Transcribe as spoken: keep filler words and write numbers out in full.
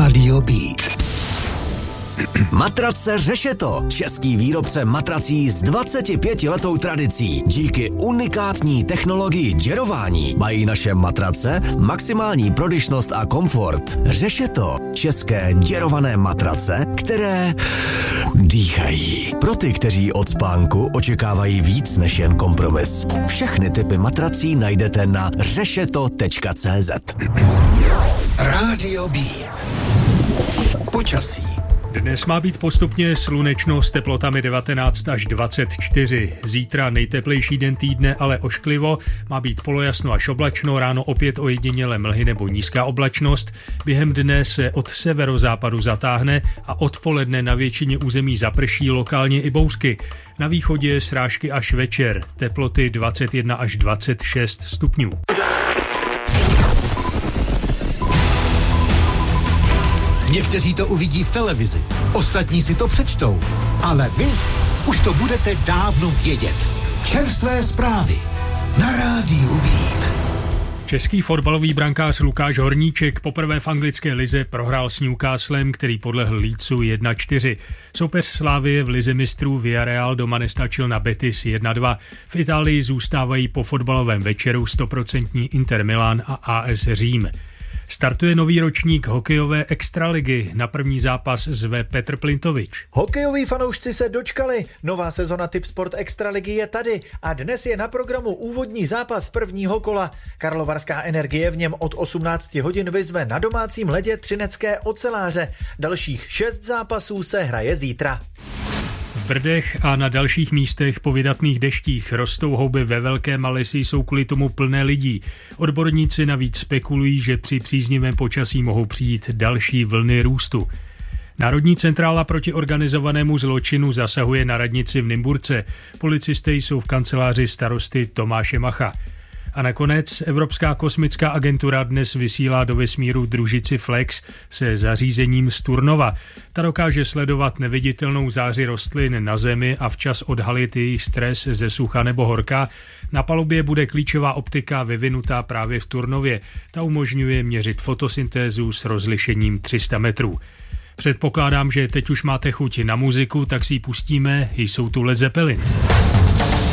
Rádio Beat. Matrace Řešeto, český výrobce matrací s dvacetipětiletou tradicí. Díky unikátní technologii děrování mají naše matrace maximální prodyšnost a komfort. Řešeto, české děrované matrace, které dýchají. Pro ty, kteří od spánku očekávají víc než jen kompromis. Všechny typy matrací najdete na řešeto tečka cé zet. Rádio Beat. Počasí. Dnes má být postupně slunečno s teplotami devatenáct až dvacet čtyři. Zítra nejteplejší den týdne, ale ošklivo, má být polojasno až oblačno, ráno opět ojediněle mlhy nebo nízká oblačnost. Během dne se od severozápadu zatáhne a odpoledne na většině území zaprší, lokálně i bouřky. Na východě srážky až večer, teploty dvacet jedna až dvacet šest stupňů. Někteří to uvidí v televizi, ostatní si to přečtou, ale vy už to budete dávno vědět. Čerstvé zprávy na Rádiu Beat. Český fotbalový brankář Lukáš Horníček poprvé v anglické lize prohrál s Newcastlem, který podlehl Leedsu jedna čtyři. Soupeř Slavie v lize mistrů Villarreal doma nestačil na Betis jedna dva. V Itálii zůstávají po fotbalovém večeru stoprocentní Inter Milan a á es Řím. Startuje nový ročník hokejové extraligy. Na první zápas zve Petr Plintovič. Hokejoví fanoušci se dočkali. Nová sezona Tipsport extraligy je tady a dnes je na programu úvodní zápas prvního kola. Karlovarská Energie v něm od osmnáct hodin vyzve na domácím ledě třinecké Oceláře. Dalších šest zápasů se hraje zítra. V Brdech a na dalších místech po vydatných deštích rostou houby ve Velkém a lesy jsou kvůli tomu plné lidí. Odborníci navíc spekulují, že při příznivém počasí mohou přijít další vlny růstu. Národní centrála proti organizovanému zločinu zasahuje na radnici v Nymburce. Policisté jsou v kanceláři starosty Tomáše Macha. A nakonec Evropská kosmická agentura dnes vysílá do vesmíru družici Flex se zařízením z Turnova. Ta dokáže sledovat neviditelnou záři rostlin na Zemi a včas odhalit jejich stres ze sucha nebo horka. Na palubě bude klíčová optika vyvinutá právě v Turnově. Ta umožňuje měřit fotosyntézu s rozlišením tři sta metrů. Předpokládám, že teď už máte chuť na muziku, tak si ji pustíme, jsou tu Led Zeppelin.